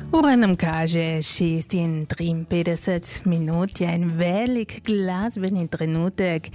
Ura nam kaže 56 minut, je en velik glasbeni trenutek.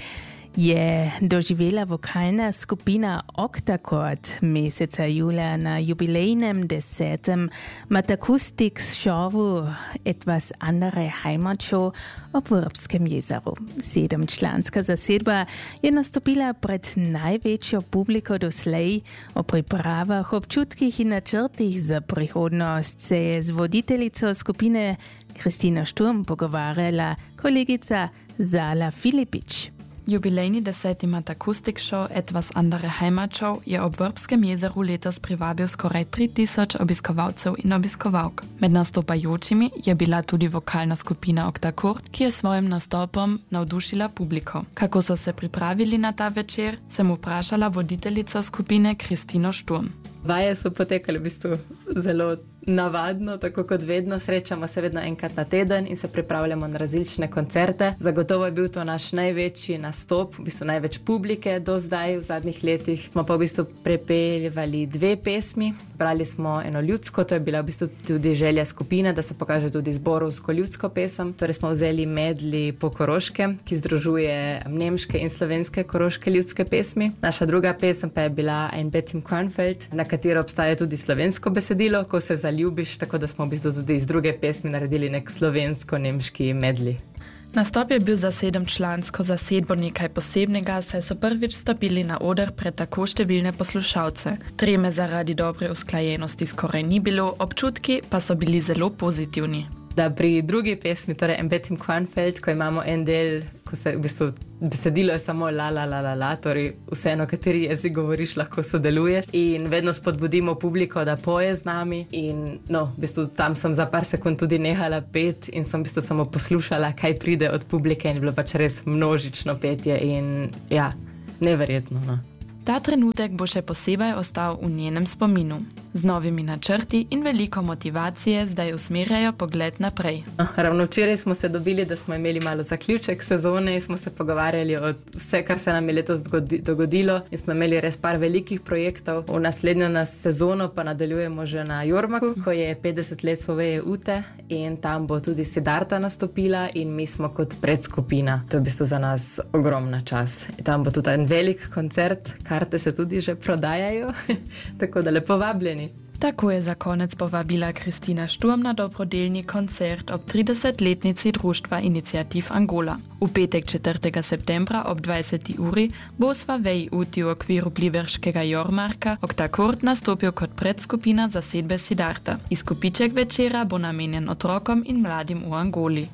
Je doživela vokalna skupina Octacord meseca julija na jubilejnem 10. Matakustics šovu Etwas andere Heimatshow ob Vrbskem jezeru. 7-članska zasedba je nastopila pred največjo publiko doslej. O pripravah, občutkih in načrtih za prihodnost se je z voditeljico skupine Kristino Sturm pogovarjala kolegica Zala Filipič. Jubilejni 10. Matakustik Show Etwas andere Heimatshow je ob Vrbskem jezeru letos privabil skoraj 3000 obiskovalcev in obiskovalk. Med nastopajočimi je bila tudi vokalna skupina Octacord, ki je svojim nastopom navdušila publiko. Kako so se pripravili na ta večer, sem vprašala voditeljico skupine Kristino Sturm. Vaje so potekale v bistvu zelo navadno, tako kot vedno. Srečamo se vedno enkrat na teden in se pripravljamo na različne koncerte. Zagotovo je bil to naš največji nastop, v bistvu največ publike do zdaj v zadnjih letih. Smo pa v bistvu prepeljevali 2 pesmi. Brali smo eno ljudsko, to je bila v bistvu tudi želja skupine, da se pokaže tudi zborovsko ljudsko pesem. Torej smo vzeli medli po koroške, ki združuje nemške in slovenske koroške ljudske pesmi. Naša druga pesem pa je bila Ein Bett im Kornfeld, na katero obstaja tudi slovensko besedilo, ko se zaljubiš, tako da smo v bistvu tudi iz druge pesmi naredili nek slovensko-nemški medli. Nastop je bil za 7-člansko zasedbo nekaj posebnega, saj so prvič stopili na oder pred tako številne poslušalce. Treme zaradi dobre usklajenosti skoraj ni bilo, občutki pa so bili zelo pozitivni. Da pri drugi pesmi, torej Ein Bett im Kornfeld, ko imamo en del, ko se v bistvu besedilo je samo la, torej vseeno, kateri jezik govoriš, lahko sodeluješ in vedno spodbudimo publiko, da poje z nami in v bistvu tam sem za par sekund tudi nehala pet in sem v bistvu samo poslušala, kaj pride od publike in je bilo pač res množično petje in ja, neverjetno, no. Ta trenutek bo še posebej ostal v njenem spominu. Z novimi načrti in veliko motivacije zdaj usmerjajo pogled naprej. Ravno včeraj smo se dobili, da smo imeli malo zaključek sezone in smo se pogovarjali o vse, kar se nam je letos dogodilo in smo imeli res par velikih projektov. V naslednjo sezono pa nadaljujemo že na Jormaku, ko je 50 let Sloveje Ute in tam bo tudi Siddharta nastopila in mi smo kot predskupina. To je v bistvu za nas ogromna čast. Tam bo tudi en velik koncert, karte se tudi že prodajajo, tako da lepo vabljeni. Tako je za konec povabila Kristina Sturm na dobrodelni koncert ob 30-letnici društva Iniciativ Angola. V petek 4. septembra ob 20. uri bo v Sloveji Uti v okviru pliberškega Jormarka Octacord nastopil kot predskupina zasedbe Siddharta. Izkupiček večera bo namenjen otrokom in mladim v Angoli.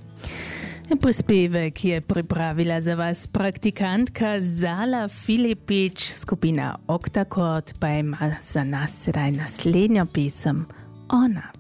Prispevek je pripravila za vas praktikantka Zala Filipič, skupina Octacord pa ima za nas sedaj naslednjo pesem Ona.